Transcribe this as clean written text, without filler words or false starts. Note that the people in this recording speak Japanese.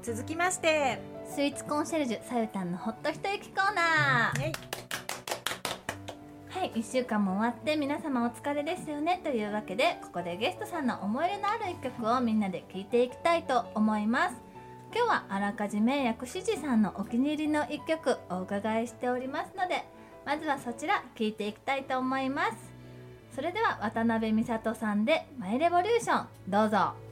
続きましてスイーツコンシェルジュさゆたんのほっと一息コーナー。はい、1週間も終わって皆様お疲れですよねというわけで、ここでゲストさんの思い入れのある一曲をみんなで聴いていきたいと思います。今日はあらかじめ薬師寺さんのお気に入りの一曲お伺いしておりますので、まずはそちら聴いていきたいと思います。それでは渡辺美里さんでマイレボリューション、どうぞ。